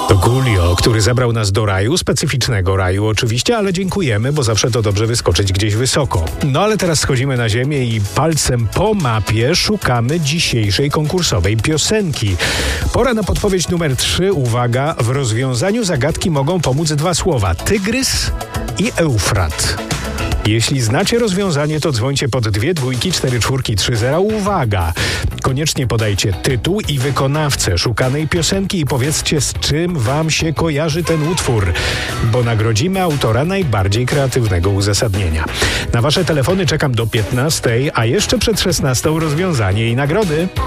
To Coolio, który zabrał nas do raju, specyficznego raju oczywiście, ale dziękujemy, bo zawsze to dobrze wyskoczyć gdzieś wysoko. No ale teraz schodzimy na ziemię i palcem po mapie szukamy dzisiejszej konkursowej piosenki. Pora na podpowiedź numer 3. Uwaga, w rozwiązaniu zagadki mogą pomóc dwa słowa: tygrys i Eufrat. Jeśli znacie rozwiązanie, to dzwońcie pod 2 dwójki 4 czwórki 3 0. Uwaga! Koniecznie podajcie tytuł i wykonawcę szukanej piosenki i powiedzcie, z czym wam się kojarzy ten utwór, bo nagrodzimy autora najbardziej kreatywnego uzasadnienia. Na wasze telefony czekam do 15, a jeszcze przed 16 rozwiązanie i nagrody.